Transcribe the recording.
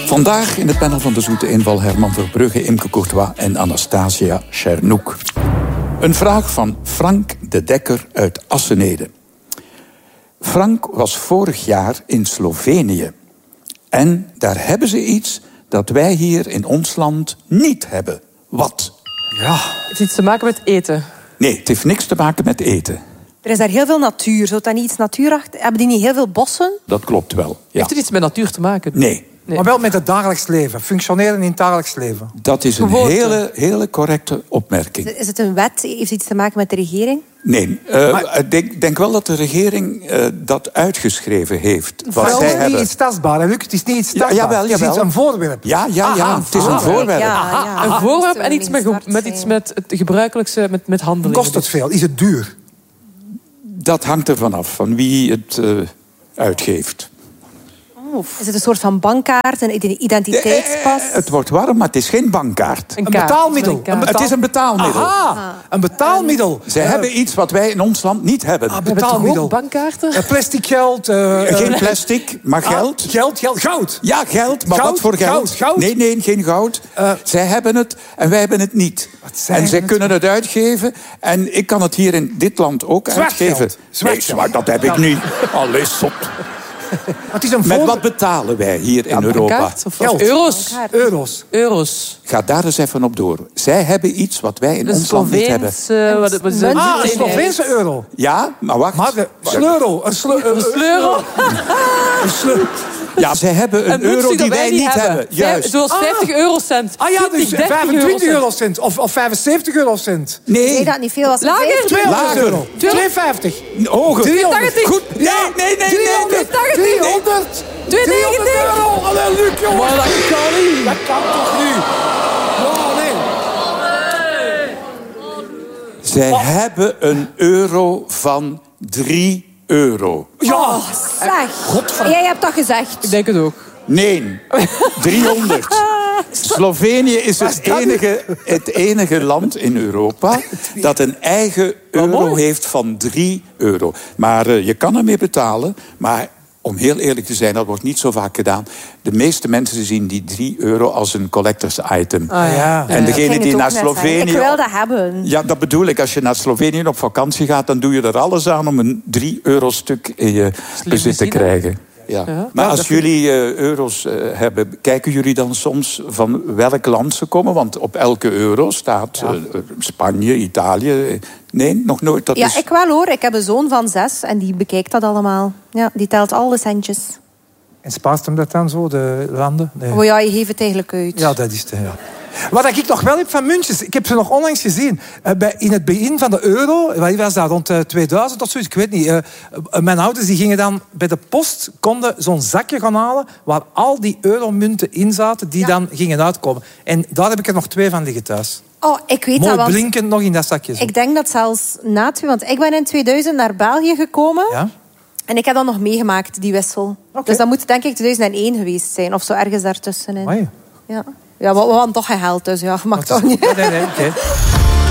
Vandaag in het panel van de Zoete Inval Herman Verbrugge, Imke Courtois en Anastasia Chernouk. Een vraag van Frank de Dekker uit Assenede. Frank was vorig jaar in Slovenië. En daar hebben ze iets dat wij hier in ons land niet hebben. Wat? Ja. Het heeft iets te maken met eten. Nee, het heeft niks te maken met eten. Er is daar heel veel natuur. Zou dat niet iets natuurachtig? Hebben die niet heel veel bossen? Dat klopt wel, ja. Heeft het iets met natuur te maken? Nee. Maar wel met het dagelijks leven. Functioneren in het dagelijks leven. Dat is een hele correcte opmerking. Is het een wet? Heeft het iets te maken met de regering? Nee, ik denk wel dat de regering dat uitgeschreven heeft. Maar het is niet iets tastbaar, hè, Luc? Het is niet iets tastbaar. Jawel. Het is een voorwerp. Ja, het is een voorwerp. Ja. Een voorwerp en iets met het gebruikelijkse, met handelingen. Kost het veel? Is het duur? Dat hangt ervan af, van wie het uitgeeft. Is het een soort van bankkaart, een identiteitspas? Het wordt warm, maar het is geen bankkaart. Een betaalmiddel. Het is een betaalmiddel. Een betaalmiddel. Zij hebben iets wat wij in ons land niet hebben. Een betaalmiddel. Bankkaarten? Plastic geld. Geen plastic, maar geld. Goud. Ja, geld, maar Goud, wat voor geld? goud. Nee, geen goud. Zij hebben het en wij hebben het niet. En zij kunnen het uitgeven. En ik kan het hier in dit land ook uitgeven. Zwart, dat heb ik niet. Allee, zot. Het is een Met wat betalen wij hier in Europa? Of euro's. Ga daar eens even op door. Zij hebben iets wat wij in ons land niet hebben. Een Sloveense euro. Ja, maar wacht. Maar de sleuro. Een sleuro. Ja, zij hebben een euro die wij niet hebben. Juist. Zoals 50 eurocent. Dus 25 eurocent. Of 75 eurocent. Nee. Nee, dat niet veel. Was Lager. 200 euro. 250. Hoger. 380. Goed. Nee. 300. 290 euro. Allee, Luc, jongen. Maar dat kan niet. Dat kan toch niet? Oh, nee. Zij hebben een euro van 3 euro. Ja. Zeg. Jij hebt dat gezegd. Ik denk het ook. Nee, 300. Slovenië is het enige land in Europa dat een eigen euro heeft van 3 euro. Maar je kan ermee betalen, maar om heel eerlijk te zijn, dat wordt niet zo vaak gedaan. De meeste mensen zien die 3 euro als een collectors item. En degene die naar Slovenië... Ik wil dat hebben. Ja, dat bedoel ik. Als je naar Slovenië op vakantie gaat, dan doe je er alles aan om een 3 euro stuk in je bezit te krijgen. Ja. Maar als jullie euro's hebben, kijken jullie dan soms van welk land ze komen? Want op elke euro staat Spanje, Italië. Nee, nog nooit. Dat is... ik wel hoor. Ik heb een zoon van 6 en die bekijkt dat allemaal. Ja, die telt alle centjes. En spaart hem dat dan zo, de landen? Nee. Oh ja, je geeft het eigenlijk uit. Ja, dat is het. Ja. Wat ik nog wel heb van muntjes, ik heb ze nog onlangs gezien. In het begin van de euro, wat was dat, rond 2000 of zoiets, ik weet niet. Mijn ouders die gingen dan bij de post, konden zo'n zakje gaan halen waar al die euromunten in zaten die dan gingen uitkomen. En daar heb ik er nog 2 van liggen thuis. Oh, ik weet mooi dat, blinkend nog in dat zakje. Zo. Ik denk dat zelfs na 2, want ik ben in 2000 naar België gekomen. Ja? En ik heb dat nog meegemaakt, die wissel. Okay. Dus dat moet denk ik 2001 geweest zijn. Of zo ergens daartussenin. Amai. Ja, we hadden toch geen geld, dus ja, mag toch niet. Nee, oké.